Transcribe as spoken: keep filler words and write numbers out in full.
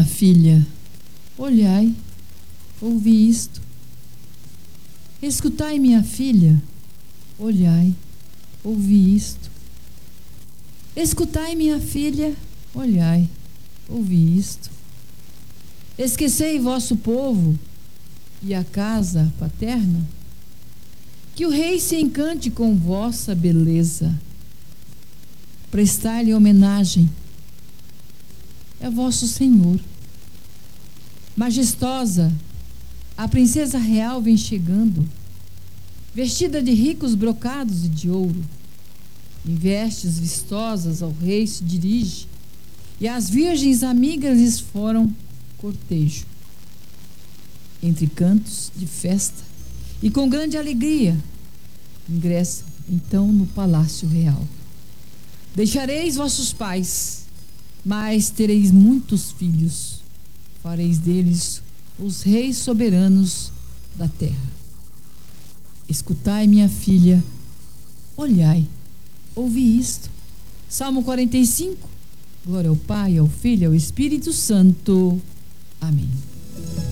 filha, olhai, ouvi isto. Escutai, minha filha, olhai, ouvi isto. Escutai, minha filha, olhai, ouvi isto. Esquecei vosso povo e a casa paterna, que o rei se encante com vossa beleza. Prestai-lhe homenagem, é vosso Senhor. Majestosa, a princesa real vem chegando, vestida de ricos brocados e de ouro. Em vestes vistosas ao rei se dirige, e as virgens amigas lhes foram cortejo. Entre cantos de festa e com grande alegria, ingressam então no palácio real. Deixareis vossos pais, mas tereis muitos filhos. Fareis deles os reis soberanos da terra. Escutai, minha filha, olhai, ouvi isto. Salmo quarenta e cinco. Glória ao Pai, ao Filho e ao Espírito Santo. Amém.